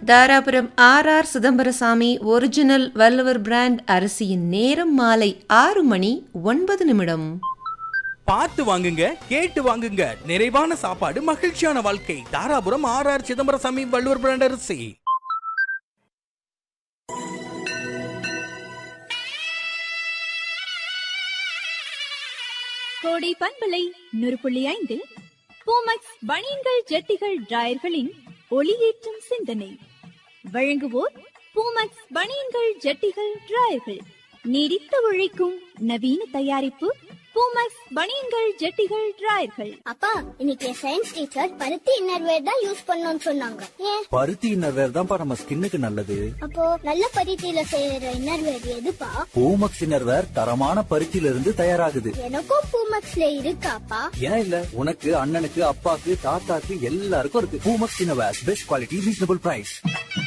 Dharapuram R Chidambarasamy original Valluvar brand அரிசியின் நேரம் மாலை 6:09. பார்த்து வாங்குங்க, கேட்டு வாங்குங்க. நிறைவான சாப்பாடு, மகிழ்ச்சியான வாழ்க்கை. தாராபுரம் ஆர் சிதம்பரசாமி வள்ளுவர் பிராண்ட் அரிசி. கோடை பண்பலை 100.5 பூமக்ஸ் பனியன்கள் ஜெட்டிகள் டிராயர்களின் ஒளியேற்றும் சிந்தனை வழங்குவோர் பூமக்ஸ் பனியன்கள் ஜெட்டிகள் டிராயர்கள். நீடித்து உழைக்கும் நவீன தயாரிப்பு பூமக்ஸ் பனியன்கள் ஜெட்டிகள் டிராயர்கள். அப்பா, இன்னைக்கு சயின்ஸ் டீச்சர் பருத்தி இன்னர்வேர் தான் யூஸ் பண்ணணும்னு சொன்னாங்க. ஏன்? பருத்தி இன்னர்வேர் தான்ப்பா நம்ம ஸ்கின்னுக்கு நல்லது. அப்போ நல்ல பருத்தியில செய்யற இன்னர்வேர் எதுப்பா? பூமக்ஸ் இன்னர்வேர் தரமான பருத்தியில இருந்து தயாராகுது. எனக்கும் பூமக்ஸ்ல இருக்காப்பா? ஏன் இல்ல, உனக்கு, அண்ணனுக்கு, அப்பாக்கு, தாத்தாக்கு எல்லாருக்கும் இருக்கு. Poomex innerwear, best quality, reasonable price.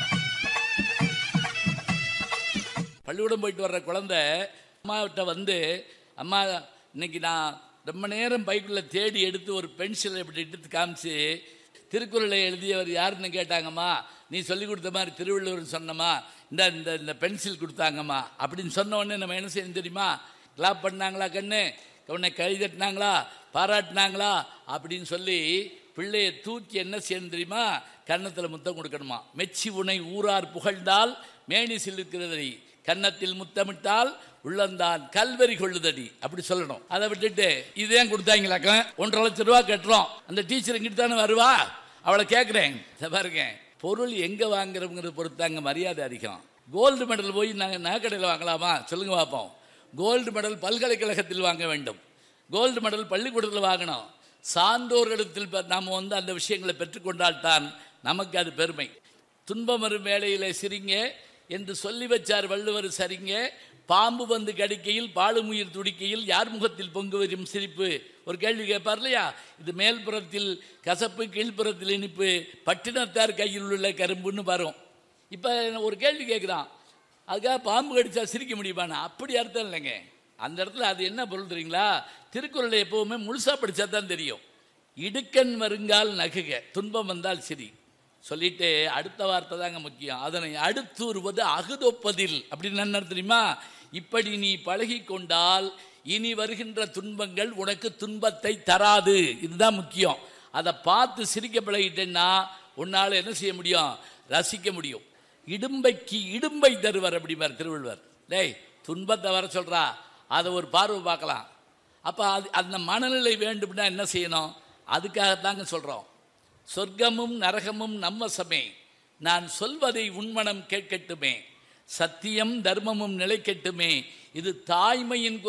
பள்ளிக்கூடம் போயிட்டு வர்ற குழந்தை அம்மாவிட்ட வந்து, அம்மா இன்னைக்கு நான் ரொம்ப நேரம் பைக்குள்ள தேடி எடுத்து ஒரு பென்சிலை இப்படி எடுத்து காமிச்சு திருக்குறளை எழுதியவர் யாருன்னு கேட்டாங்கம்மா. நீ சொல்லி கொடுத்த மாதிரி திருவள்ளுவர் சொன்னம்மா, இந்த பென்சில் கொடுத்தாங்கம்மா அப்படின்னு சொன்ன உடனே நம்ம என்ன செய்யணும் தெரியுமா? கிளாப் பண்ணாங்களா, கண்ணு உன்னை கை தட்டினாங்களா, பாராட்டினாங்களா அப்படின்னு சொல்லி பிள்ளையை தூக்கி என்ன செய்யணும் தெரியுமா? கன்னத்தில் முத்தம் கொடுக்கணுமா. மெச்சி உனை ஊரார் புகழ்ந்தால் மேனி சிலிர்க்கிறதடி, கன்னத்தில் முத்தமிட்டால் உள்ளந்தான் கல்வெறி கொள்ளுதடி அப்படி சொல்லணும். அதை விட்டுட்டு இதேன் கொடுத்தாங்களாக்க 1.5 லட்சம் ரூபா கட்டுறோம், அந்த டீச்சர் இங்கிட்டு தானே வருவா, அவளை கேட்குறேன். பாருங்க, பொருள் எங்கே வாங்குறவங்கிறத பொறுத்தாங்க மரியாதை அதிகம். கோல்டு மெடல் போய் நாங்கள் நகைக்கடையில் வாங்கலாமா? சொல்லுங்க பார்ப்போம். கோல்டு மெடல் பல்கலைக்கழகத்தில் வாங்க வேண்டும், கோல்டு மெடல் பள்ளிக்கூடத்தில் வாங்கணும். சான்றோர்களிடத்தில் நாம் அந்த விஷயங்களை பெற்றுக்கொண்டால்தான் நமக்கு அது பெருமை. துன்பம் வரும் வேளையில் சிரிங்க என்று சொல்லி வச்சார் வள்ளுவர். சரிங்க, பாம்பு வந்து கடிக்கையில் பாலுமுயிர் துடிக்கையில் யார் முகத்தில் பொங்கு வரும் சிரிப்பு? ஒரு கேள்வி கேட்பார் இல்லையா? இது மேல்புறத்தில் கசப்பு, கீழ்ப்புறத்தில் இனிப்பு, பட்டினத்தார் கையில் உள்ள கரும்புன்னு வரும். இப்போ ஒரு கேள்வி கேட்குறான், அதுக்காக பாம்பு கடிச்சா சிரிக்க முடியுமாண்ணா? அப்படி அர்த்தம் இல்லைங்க. அந்த இடத்துல அது என்ன பொருள் தெரியுங்களா? திருக்குறளை எப்போவுமே முழுசாக படித்தா தான் தெரியும். இடுக்கண் வருங்கால் நகுக, துன்பம் வந்தால் சிரி சொல்லிட்டு அடுத்த வார்த்தை தாங்க முக்கியம். அதனை அடுத்துருவது அகுதொப்பதில் அப்படின்னு என்ன தெரியுமா? இப்படி நீ பழகி கொண்டால் இனி வருகின்ற துன்பங்கள் உனக்கு துன்பத்தை தராது. இதுதான் முக்கியம். அதை பார்த்து சிரிக்க பழகிட்டேன்னா உன்னால் என்ன செய்ய முடியும்? ரசிக்க முடியும். இடும்பைக்கு இடும்பை தருவர் அப்படிமார் திருவள்ளுவர். டேய், துன்பத்தை வர சொல்கிறா, அதை ஒரு பார்வை பார்க்கலாம். அப்போ அந்த மனநிலை வேண்டும்னா என்ன செய்யணும்? அதுக்காகத்தாங்க சொல்கிறோம். சொர்க்கமும் நரகமும் நம்மசமே, நான் சொல்வதை உன்மனம் கேட்கட்டுமே, சத்தியம் தர்மமும் நிலைக்கட்டுமே, இது தாய்மையின்